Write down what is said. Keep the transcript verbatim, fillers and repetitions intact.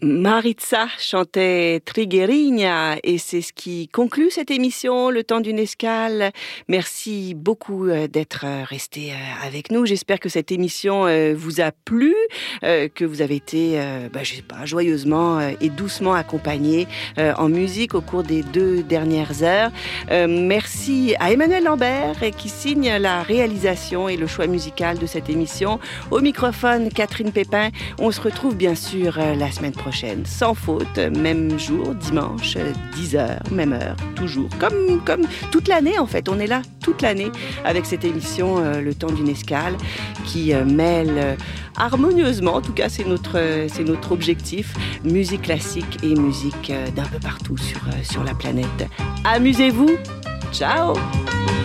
Maritza chantait Triguerinha et c'est ce qui conclut cette émission, le temps d'une escale. Merci beaucoup d'être resté avec nous. J'espère que cette émission vous a plu, que vous avez été, bah, je sais pas, joyeusement et doucement accompagnés en musique au cours des deux dernières heures. Merci à Emmanuel Lambert qui signe la réalisation et le choix musical de cette émission. Au microphone, Catherine Pépin. On se retrouve bien sûr la semaine prochaine. Sans faute, même jour, dimanche, dix heures, même heure, toujours. Comme, comme toute l'année en fait, on est là toute l'année avec cette émission euh, Le temps d'une escale qui euh, mêle euh, harmonieusement, en tout cas c'est notre, euh, c'est notre objectif, musique classique et musique euh, d'un peu partout sur, euh, sur la planète. Amusez-vous, ciao!